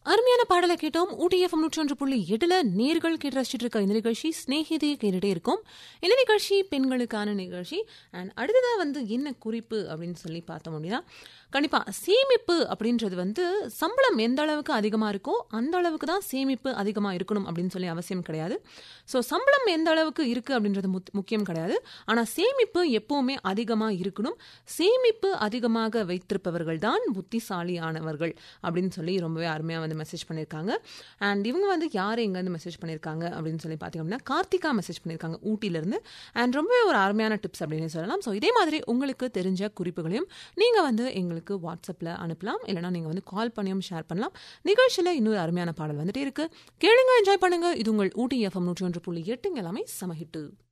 அருமையான பாடலை கேட்டோம். ஊட்டி எஃப்எம் 101.8 நேர்கள் கேட்டு ரசிச்சுட்டு இருக்க இந்த நிகழ்ச்சி ஸ்நேகிதியை கேட்டுட்டே இருக்கும். இந்த நிகழ்ச்சி பெண்களுக்கான நிகழ்ச்சி. அண்ட் அடுத்ததாக என்ன குறிப்பு அப்படின்னு சொல்லி பார்த்தோம் அப்படின்னா, கண்டிப்பாக சேமிப்பு அப்படின்றது சம்பளம் எந்த அளவுக்கு அதிகமாக இருக்கோ அந்த அளவுக்கு தான் சேமிப்பு அதிகமாக இருக்கணும் அப்படின்னு சொல்லி அவசியம் கிடையாது. ஸோ சம்பளம் எந்த அளவுக்கு இருக்குது அப்படின்றது முக்கியம் கிடையாது. ஆனால் சேமிப்பு எப்போவுமே அதிகமாக இருக்கணும். சேமிப்பு அதிகமாக வைத்திருப்பவர்கள் தான் புத்திசாலியானவர்கள் அப்படின்னு சொல்லி ரொம்பவே அருமையாக மெசேஜ் பண்ணியிருக்காங்க. அண்ட் இவங்க யார் எங்கேருந்து மெசேஜ் பண்ணியிருக்காங்க அப்படின்னு சொல்லி பார்த்தீங்க அப்படின்னா, கார்த்திகா மெசேஜ் பண்ணியிருக்காங்க ஊட்டியிலிருந்து. அண்ட் ரொம்பவே ஒரு அருமையான டிப்ஸ் அப்படின்னு சொல்லலாம். ஸோ இதே மாதிரி உங்களுக்கு தெரிஞ்ச குறிப்புகளையும் நீங்கள் எங்களுக்கு வாட்ஸ்அப்பில் அனுப்பலாம். இல்லைனா நீங்கள் கால் பண்ணியும் ஷேர் பண்ணலாம். நிகழ்ச்சியில் இன்னொரு அருமையான பாடல் வந்துட்டே இருக்கு. கேளுங்க, என்ஜாய் பண்ணுங்க. இது உங்கள் ஊட்டி எஃப்எம் 101.8 எல்லாமே சமஹிட்டு.